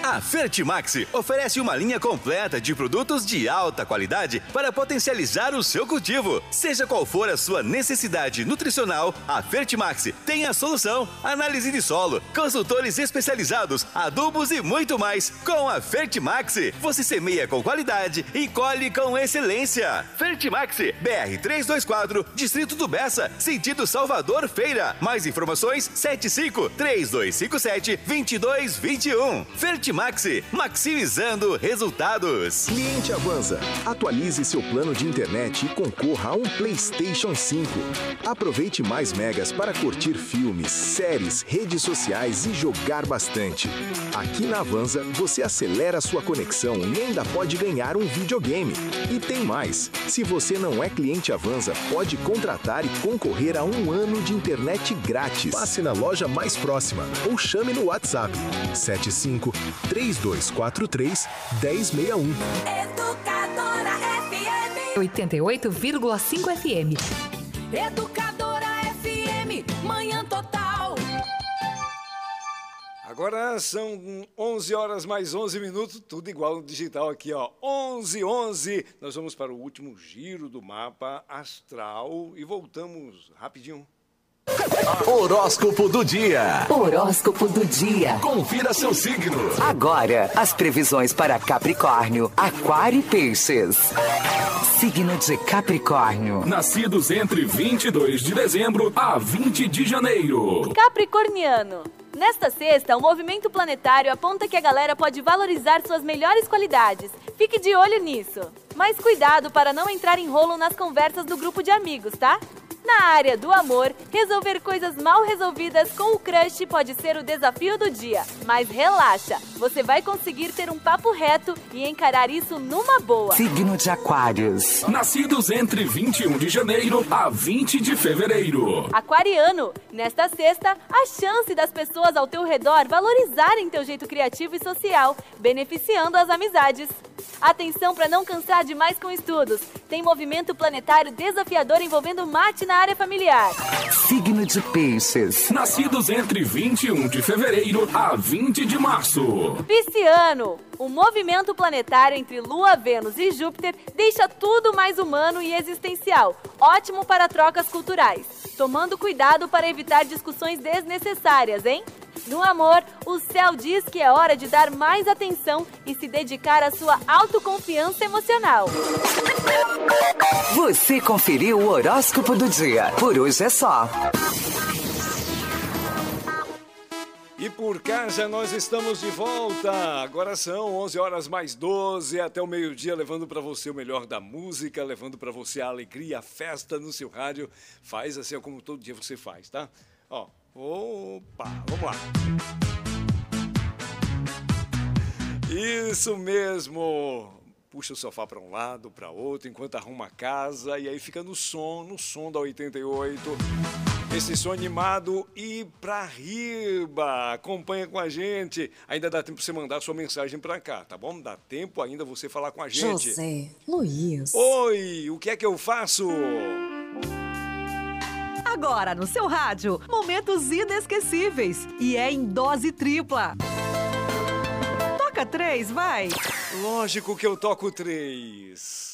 A Fertimax oferece uma linha completa de produtos de alta qualidade para potencializar o seu cultivo. Seja qual for a sua necessidade nutricional, a Fertimax tem a solução. Análise de solo, consultores especializados, adubos e muito mais. Com a Fertimax, você semeia com qualidade e colhe com excelência. Fertimax, BR 324, Distrito do Bessa, sentido Salvador Feira. Mais informações, 75-3257-2221. Fertimax, maximizando resultados. Cliente Avanza, atualize seu plano de internet e concorra a um PlayStation 5. Aproveite mais megas para curtir filmes, séries, redes sociais e jogar bastante. Aqui na Avanza, você acelera sua conexão e ainda pode ganhar um videogame. E tem mais, se você não é cliente Avanza, pode contratar e concorrer a 1 ano de internet grátis. Passe na loja mais próxima ou chame no WhatsApp 75-3243-1061. Educadora FM 88,5 FM. Educadora FM, manhã total. Agora são 11 horas mais 11 minutos, tudo igual no digital aqui, ó. 11:11. Nós vamos para o último giro do mapa astral e voltamos rapidinho. Horóscopo do dia. Horóscopo do dia. Confira seu signo. Agora, as previsões para Capricórnio, Aquário e Peixes. Signo de Capricórnio. Nascidos entre 22 de dezembro a 20 de janeiro. Capricorniano. Nesta sexta, o movimento planetário aponta que a galera pode valorizar suas melhores qualidades. Fique de olho nisso. Mas cuidado para não entrar em rolo nas conversas do grupo de amigos, tá? Na área do amor, resolver coisas mal resolvidas com o crush pode ser o desafio do dia. Mas relaxa, você vai conseguir ter um papo reto e encarar isso numa boa. Signo de Aquários. Nascidos entre 21 de janeiro a 20 de fevereiro. Aquariano, nesta sexta, a chance das pessoas ao teu redor valorizarem teu jeito criativo e social, beneficiando as amizades. Atenção para não cansar demais com estudos. Tem movimento planetário desafiador envolvendo mate na área familiar. Signo de Peixes. Nascidos entre 21 de fevereiro a 20 de março. Pisciano, o movimento planetário entre Lua, Vênus e Júpiter deixa tudo mais humano e existencial. Ótimo para trocas culturais. Tomando cuidado para evitar discussões desnecessárias, hein? No amor, o céu diz que é hora de dar mais atenção e se dedicar à sua autoconfiança emocional. Você conferiu o horóscopo do dia. Por hoje é só. E por cá já nós estamos de volta. Agora são 11 horas mais 12 até o meio-dia, levando para você o melhor da música, levando para você a alegria, a festa no seu rádio. Faz assim como todo dia você faz, tá? Ó, opa, vamos lá. Isso mesmo. Puxa o sofá para um lado, para outro, enquanto arruma a casa e aí fica no som da 88. Esse som animado e pra riba. Acompanha com a gente. Ainda dá tempo pra você mandar sua mensagem pra cá, tá bom? Dá tempo ainda você falar com a gente. José Luiz. Oi, o que é que eu faço? Agora no seu rádio, momentos inesquecíveis. E é em dose tripla. Toca 3, vai. Lógico que eu toco 3.